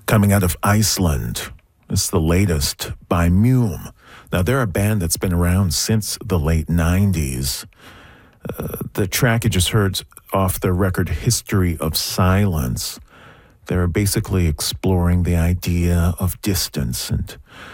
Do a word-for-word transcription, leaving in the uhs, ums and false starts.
coming out of Iceland. It's the latest by Mume. Now, they're a band that's been around since the late nineties. Uh, the track you just heard off their record, History of Silence. They're basically exploring the idea of distance and